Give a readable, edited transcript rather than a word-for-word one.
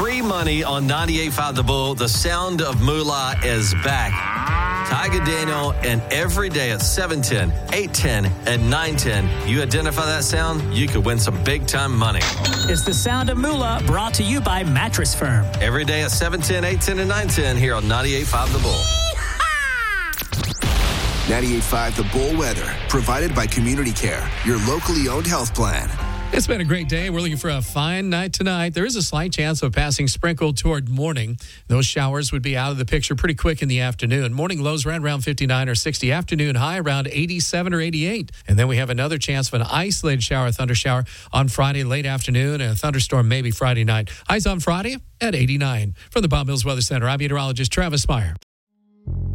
free money on 98.5 The Bull. The sound of moolah is back. Tiger Daniel, and every day at 7:10, 8:10, and 9:10, you identify that sound, you could win some big-time money. It's the sound of moolah, brought to you by Mattress Firm. Every day at 7:10, 8:10, and 9:10 here on 98.5 The Bull. 98.5 The Bull weather, provided by Community Care, your locally owned health plan. It's been a great day. We're looking for a fine night tonight. There is a slight chance of passing sprinkle toward morning. Those showers would be out of the picture pretty quick in the afternoon. Morning lows around 59 or 60. Afternoon high around 87 or 88. And then we have another chance of an isolated thunder shower on Friday late afternoon, and a thunderstorm maybe Friday night. Highs on Friday at 89. From the Bob Mills Weather Center, I'm meteorologist Travis Meyer.